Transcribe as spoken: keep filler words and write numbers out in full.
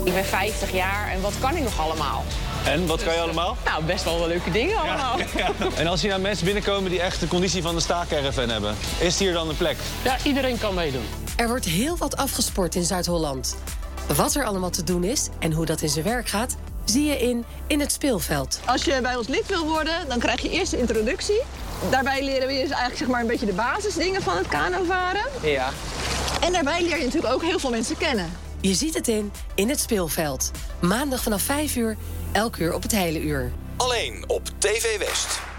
Ik ben vijftig jaar en wat kan ik nog allemaal? En, wat kan je allemaal? Nou, best wel wel leuke dingen allemaal. Ja, ja. En als hier nou mensen binnenkomen die echt de conditie van de staakerven hebben, is hier dan een plek? Ja, iedereen kan meedoen. Er wordt heel wat afgesport in Zuid-Holland. Wat er allemaal te doen is en hoe dat in zijn werk gaat, zie je in In het Speelveld. Als je bij ons lid wil worden, dan krijg je eerst de introductie. Daarbij leren we je dus eigenlijk zeg maar, een beetje de basisdingen van het kanovaren. Ja. En daarbij leer je natuurlijk ook heel veel mensen kennen. Je ziet het in In het Speelveld. Maandag vanaf vijf uur, elk uur op het hele uur. Alleen op T V West.